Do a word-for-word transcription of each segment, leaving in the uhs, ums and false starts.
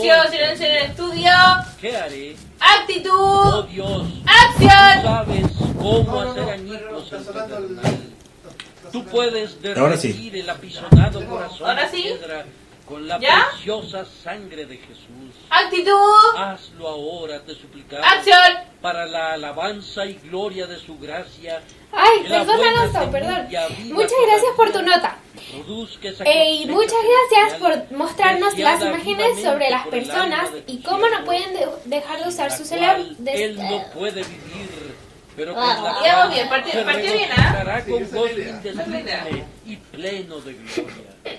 Silencio, silencio en el estudio. ¿Qué haré? Actitud. Oh Dios, Acción. tú sabes cómo No, no, hacer no, añicos pero está el sonando el- pedernal. Tú puedes Ahora sí. derretir el apisonado corazón Ahora de sí. piedra con la ¿Ya? preciosa sangre de Jesús. Actitud. Hazlo ahora, te suplicamos, Acción. para la alabanza y gloria de su gracia. Ay, Que la perdón buena Alonso, perdón. semilla viva Muchas gracias por tu nota. y produzca esa Eh, y cosecha muchas gracias celestial, por mostrarnos las deseada imágenes sobre vivamente las por el personas alma de tu y cómo no siervo, pueden de- dejar de usar la su cual cerebro. de- él no puede vivir, pero con Ah, la ya cual va bien, partió- se partió bien, ¿ah? regocijará Sí, con esa es la gozo idea. Esa es la idea. indecible y pleno de gloria.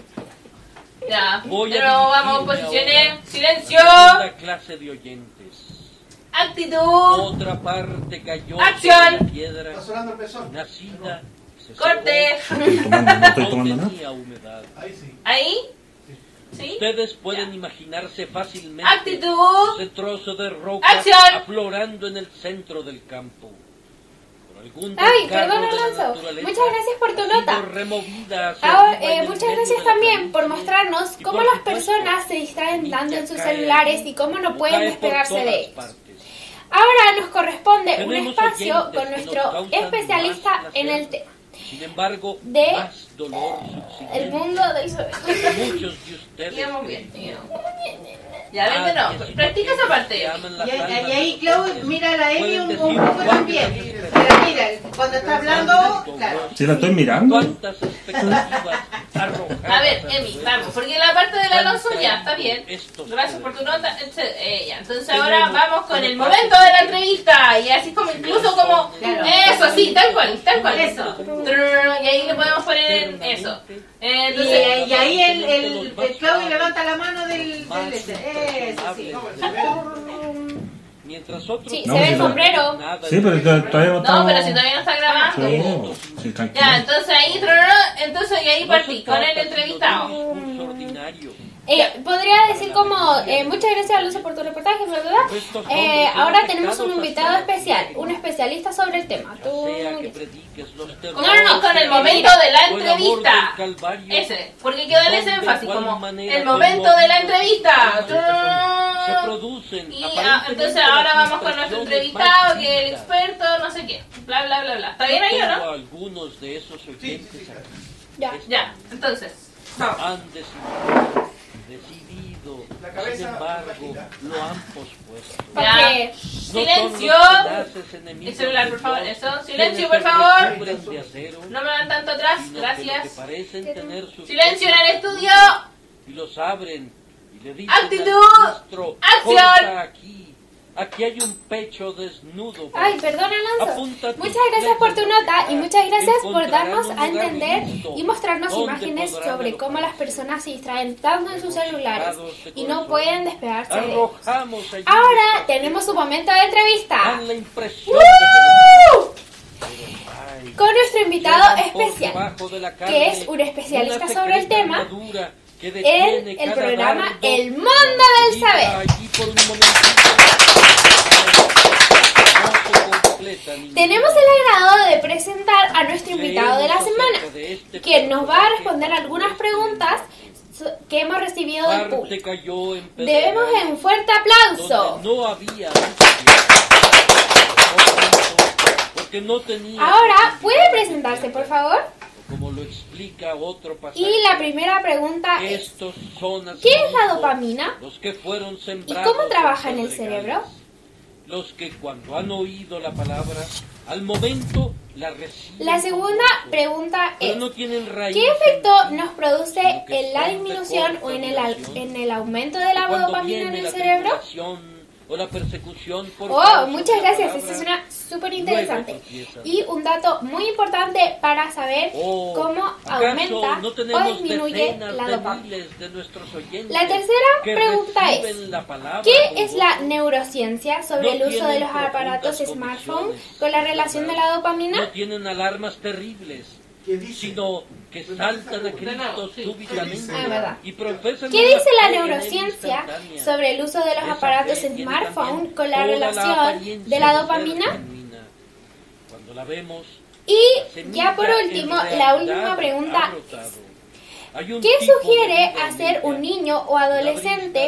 Ya. Voy a Pero vamos, dirigirme posiciones. ahora Silencio. a la segunda clase de oyentes. Actitud. Otra parte cayó Acción. sobre la piedra, Está sonando el pezón. nacida, se Corte. No estoy tomando, no estoy secó, tomando no nada. tenía humedad. Ahí sí. Ahí. ¿Sí? Ustedes pueden Ya. imaginarse fácilmente Actitud. ese trozo de roca Acción. aflorando en el centro del campo. Por algún Ay, descargo perdón de la Alonso. naturaleza, Muchas gracias por tu ha sido nota. removida hacia Ahora, arriba en eh, el muchas medio gracias de la también por planicie, mostrarnos y cómo por las supuesto, personas se distraen tanto en sus Villa cae celulares allí, y cómo no como pueden cae por despegarse todas de ellos. partes. Ahora nos corresponde un Tenemos espacio oyentes con que nos nuestro causan especialista más placer, en el tema. Sin embargo, De más dolor El subsiguiente. mundo del cerebro. Muchos de ustedes Íbamos bien. creen. íbamos. Ya, ven de Nadie, nuevo. sino Practica esa aquellos parte. que aman las Y, almas y de ahí, los Clau, hombres mira a la Emi pueden un, decir un poco cuánto también. felices Pero mira, cuando está hablando, claro. Sí, la estoy mirando. cuántas expectativas arrojadas A ver, al Emi, suelo. vamos, porque la parte del Alonso ya está bien. Estos Gracias por tu poderes. nota. etcétera. Eh, ya. Entonces ahora vamos con el momento de la entrevista. Y así como incluso como Claro. eso, sí, tal cual, tal cual. Eso. Trrr, y ahí le podemos poner eso. Eh, Y, entonces, y ahí el, el, el Claudio levanta la mano del, del ese. Eso sí. Mientras otros Sí, se ve el no sombrero. nada Sí, pero to- todavía no no, estamos... pero si todavía no está grabando. Sí, sí, tranquilo. Ya, entonces ahí, trrr, entonces y ahí No partí se con el trata sino de entrevistado. un discurso ordinario. Eh, podría decir como, eh, muchas gracias Alonso por tu reportaje, bla, bla, bla. Eh, ahora tenemos un invitado especial, un especialista sobre el tema. Ya Tú... sea que prediques los No, no, no, con el momento de la entrevista. Ese, porque quedó en ese énfasis, como el momento de la entrevista. se Trrr. producen Y ah, entonces ahora vamos con nuestro entrevistado, que es el experto, no sé qué, bla, bla, bla, bla. ¿Está bien ahí o Tengo no? algunos de esos oyentes aquí. Ya. Ya, entonces, vamos. Han decidido, decidido, La cabeza sin embargo, bajita. lo han pospuesto. Porque... No son Silencio. los tenaces enemigos El celular, por de favor, Dios, eso. Silencio, quienes por se favor. recubren de acero, No me van tanto atrás, sino que lo que gracias. parecen tener sus Silencio en el propias estudio. y los abren y le dicen Actitud. al ministro, Acción. corta aquí, aquí hay un pecho desnudo. Ay, perdón Alonso. Apunta tus Muchas gracias por tu flechas nota y muchas gracias por encontrarán darnos un a lugar entender listo y mostrarnos donde imágenes podrán sobre cómo las alojarse. personas se distraen tanto en sus celulares y no pueden despegarse de ellos. Arrojamos allí Ahora nuestras tenemos un momento de entrevista dan la impresión ¡Woo! de que ay, con nuestro invitado llevan por especial, debajo de la que carne es un especialista una sobre el secreta tema armadura que en detiene el cada programa dardo El Mundo que del viva Saber. allí por un momentito. No se completa ninguna. Tenemos el agrado de presentar a nuestro invitado de la Leemos semana, acerca de este quien nos va a personaje responder algunas preguntas so- que hemos recibido del parte público. cayó en Debemos pedregales un fuerte aplauso. donde no había porque no tenía Ahora, ¿puede presentarse, por favor? como lo explica otro pasaje. Y la primera pregunta es, Estos son ¿qué es la asimismo dopamina? los que fueron ¿Y sembrados cómo trabaja en en el cerebro? Los que cuando han oído la palabra, al momento la reciben. La con segunda gozo, pregunta pero es, no tienen raíz ¿qué en efecto sí, nos produce sino que en la son de disminución corta o en el, al- duración. en el aumento de la Cuando dopamina en viene el la cerebro? tribulación o la persecución por Oh, causa muchas de la gracias, palabra, esto suena súper interesante. luego tropiezan. Y un dato muy importante para saber Oh, cómo ¿acaso aumenta no o tenemos disminuye decenas la de dopamina. miles de nuestros oyentes La tercera que pregunta reciben es, la palabra ¿qué con es la gozo? neurociencia sobre No el uso de tienen los aparatos profundas smartphone convicciones, con la relación de la dopamina? No tienen alarmas terribles, ¿Qué dice? sino que saltan a Cristo súbitamente Ah, verdad. y profesan ¿Qué una dice la fe en él neurociencia instantánea. sobre el uso de los Esa aparatos fe tiene smartphone también con la toda relación apariencia de la ser dopamina? genuina. Cuando la vemos, Y semilla ya por en último, la realidad última ha pregunta brotado. es, Hay un ¿qué tipo de sugiere vida hacer en un ella niño o adolescente